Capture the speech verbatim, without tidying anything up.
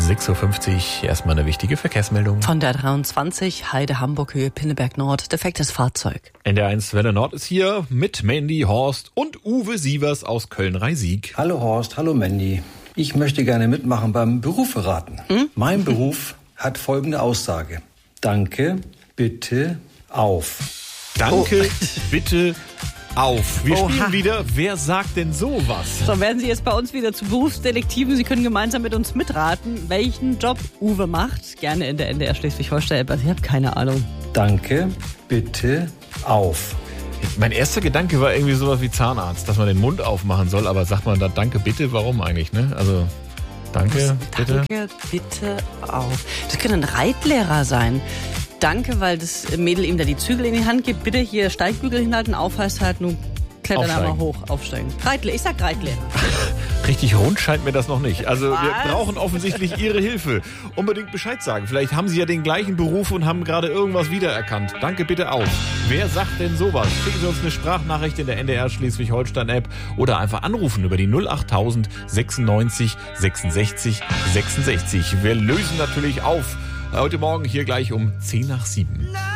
sechs Uhr fünfzig, erstmal eine wichtige Verkehrsmeldung. Von der dreiundzwanzig, Heide, Hamburg, Höhe, Pinneberg Nord, defektes Fahrzeug. N D R eins Welle Nord ist hier mit Mandy, Horst und Uwe Sievers aus Köln-Rhein-Sieg. Hallo Horst, hallo Mandy. Ich möchte gerne mitmachen beim Berufe raten. Hm? Mein Beruf hat folgende Aussage. Danke, bitte, auf. Danke, oh. bitte, auf. Wir Oha. spielen wieder Wer sagt denn sowas? So, werden Sie jetzt bei uns wieder zu Berufsdetektiven. Sie können gemeinsam mit uns mitraten, welchen Job Uwe macht. Gerne in der N D R Schleswig-Holstein. Also ich habe keine Ahnung. Danke, bitte, auf. Mein erster Gedanke war irgendwie sowas wie Zahnarzt, dass man den Mund aufmachen soll. Aber sagt man da Danke, bitte, warum eigentlich? Ne? Also danke, bitte. Danke, bitte, auf. Das könnte ein Reitlehrer sein. Danke, weil das Mädel ihm da die Zügel in die Hand gibt. Bitte hier Steigbügel hinhalten, auf heißt halt nun klettern da mal hoch, aufsteigen. Reitle, ich sag Reitlehrer. Richtig rund scheint mir das noch nicht. Also Was? wir brauchen offensichtlich Ihre Hilfe. Unbedingt Bescheid sagen. Vielleicht haben Sie ja den gleichen Beruf und haben gerade irgendwas wiedererkannt. Danke bitte auf. Wer sagt denn sowas? Schicken Sie uns eine Sprachnachricht in der N D R Schleswig-Holstein-App oder einfach anrufen über die null acht tausend sechsundneunzig sechsundsechzig sechsundsechzig. Wir lösen natürlich auf. Heute Morgen hier gleich um zehn nach sieben.